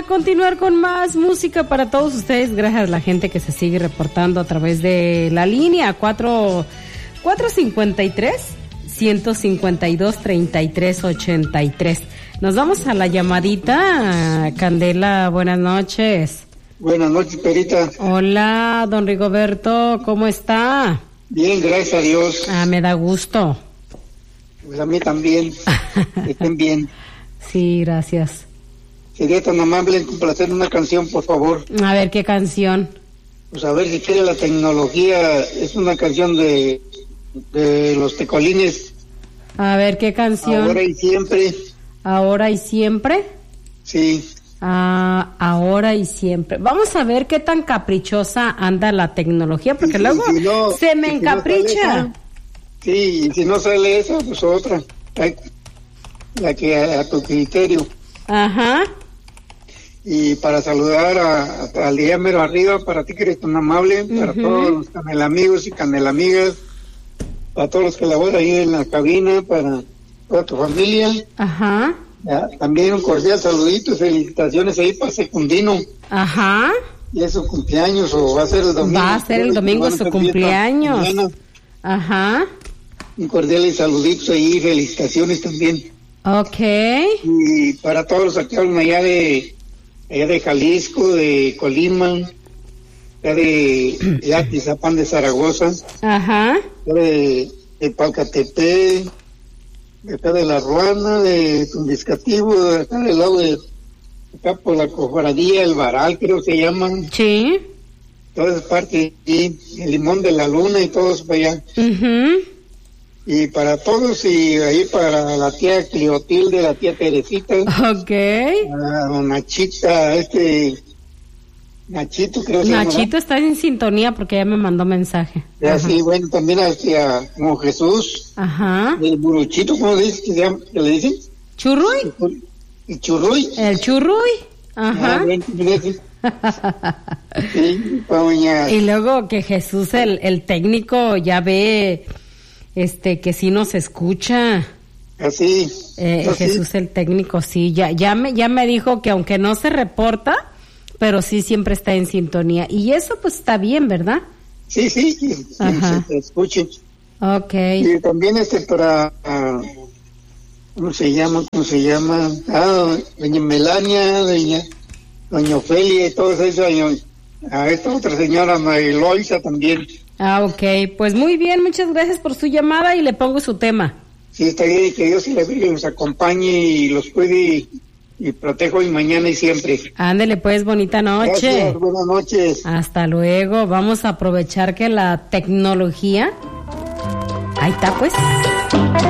para continuar con más música para todos ustedes. Gracias a la gente que se sigue reportando a través de la línea 453-152-3383. Nos vamos a la llamadita. Candela, buenas noches. Buenas noches, Perita. Hola, don Rigoberto, ¿cómo está? Bien, gracias a Dios. Me da gusto. Pues a mí también. Que estén bien. Sí, gracias. Sería tan amable en complacer una canción, por favor. A ver, ¿qué canción? Pues a ver si quiere la tecnología. Es una canción de los Tecolines. A ver, ¿qué canción? Ahora y siempre. ¿Ahora y siempre? Sí. Ahora y siempre. Vamos a ver qué tan caprichosa anda la tecnología, porque luego si no, se me encapricha. Sí, y si no sale esa, pues otra. La que a tu criterio. Ajá. Y para saludar al día mero arriba, para ti que eres tan amable, para todos los canelamigos y canelamigas, para todos los que laboran ahí en la cabina, para toda tu familia. Ajá. Ya, también un cordial saludito y felicitaciones ahí para Secundino. Ajá. Y es su cumpleaños, o va a ser el domingo. Va a ser el domingo su cumpleaños. Ajá. Un cordial y saluditos ahí, felicitaciones también. Ok. Y para todos los que hablan allá de Jalisco, de Colima, allá de Atizapán de Zaragoza. Ajá. De Palcatepec, de acá de La Ruana, de Tumbiscativo, de acá del lado de acá por la Cofradía, el Varal, creo que se llaman. Sí. Toda esa parte, y el Limón de la Luna y todos para allá. Y para todos, y ahí para la tía Cleotilde, la tía Teresita. Ok. A Nachita, Nachito creo que se llama. Nachito está en sintonía porque ya me mandó mensaje. Sí, bueno, también hacia como Jesús. Ajá. El Buruchito, ¿cómo dice que se llama? ¿Qué le dicen? ¿Churruy? El Churruy. El Churruy. Ajá. Sí, y luego que Jesús, el técnico, ya ve que sí nos escucha. Así. Jesús, el técnico, sí, ya me dijo que aunque no se reporta, pero sí siempre está en sintonía. Y eso pues está bien, ¿verdad? Sí, se escuche. Ok. Y también para... ¿Cómo se llama? Doña Melania, doña Ofelia y todo eso, a esta otra señora, Mariloisa también. Ok, pues muy bien, muchas gracias por su llamada y le pongo su tema. Sí, está bien, y que Dios y la Virgen los acompañe y los cuide y proteja hoy, mañana y siempre. Ándele pues, bonita noche. Gracias, buenas noches. Hasta luego, vamos a aprovechar que la tecnología... Ahí está pues.